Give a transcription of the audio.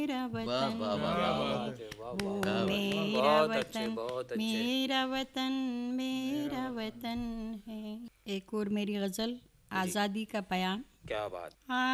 मेरा वाह वतन, वाह वाह क्या वाह बात है, वाह वो वाह, मेरा बहुत अच्छे, वतन, बहुत अच्छे। मेरा वतन, मेरा वतन है। एक और मेरी गज़ल, जी, आज़ादी का बयान। क्या बात।